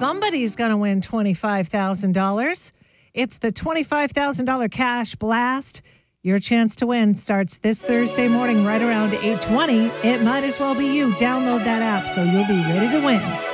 somebody's going to win $25,000. It's the $25,000 cash blast. Your chance to win starts this Thursday morning right around 8:20. It might as well be you. Download that app so you'll be ready to win.